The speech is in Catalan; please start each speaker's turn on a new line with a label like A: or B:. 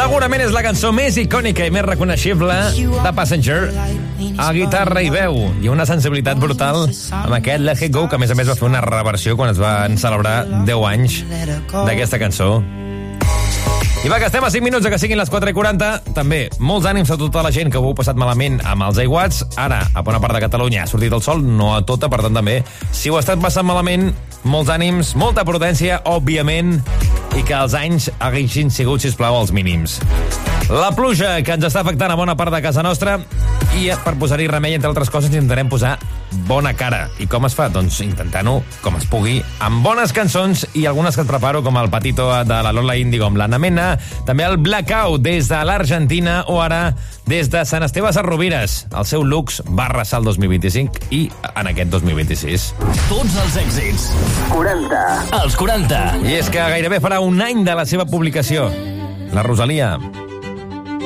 A: Segurament és la cançó més icònica i més reconeixible de Passenger. A guitarra i veu, i una sensibilitat brutal amb aquest Let It Go, que a més va fer una reversió quan es van celebrar 10 anys d'aquesta cançó. I va, que estem a 5 minuts que siguin les 4:40. També, molts ànims a tota la gent que ho heu passat malament amb els aiguats. Ara, a bona part de Catalunya ha sortit el sol, no a tota, per tant també, si ho estat passant malament, molts ànims, molta prudència, òbviament, i que els anys haguessin sigut, sisplau, els mínims. La pluja que ens està afectant a bona part de casa nostra, i per posar-hi remei, entre altres coses, intentarem posar bona cara. I com es fa? Doncs intentant-ho com es pugui, amb bones cançons i algunes que et preparo, com el Patito de la Lola Índigo amb l'Anna Mena, també el Blackout des de l'Argentina, o ara des de Sant Esteve Sesrovires. El seu Lux va arrasar el 2025 i en aquest 2026.
B: Tots els èxits. 40. Els 40.
A: I és que gairebé farà un any de la seva publicació. La Rosalia.